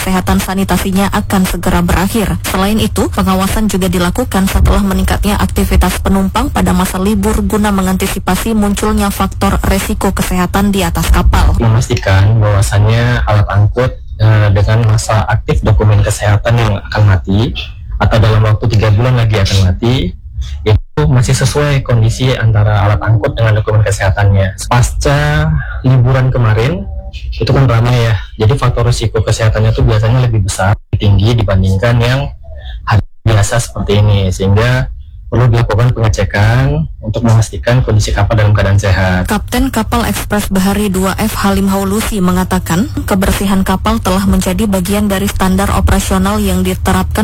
kesehatan sanitasinya akan segera berakhir. Selain itu, pengawasan juga dilakukan setelah meningkatnya aktivitas penumpang pada masa libur guna mengantisipasi munculnya faktor resiko kesehatan di atas kapal. Memastikan bahwasannya alat angkut dengan masa aktif dokumen kesehatan yang akan mati atau dalam waktu 3 bulan lagi akan mati, itu masih sesuai kondisi antara alat angkut dengan dokumen kesehatannya. Pasca liburan kemarin, itu kan ramai ya, jadi faktor risiko kesehatannya itu biasanya lebih besar, tinggi dibandingkan yang hari biasa seperti ini, sehingga perlu dilakukan pengecekan untuk memastikan kondisi kapal dalam keadaan sehat. Kapten Kapal Ekspres Bahari 2F Halim Haulusi mengatakan, kebersihan kapal telah menjadi bagian dari standar operasional yang diterapkan